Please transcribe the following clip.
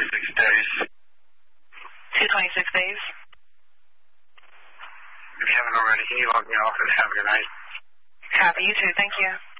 days. 226 days. If you haven't already, can you log me off and have a good night? Copy. You too. Thank you.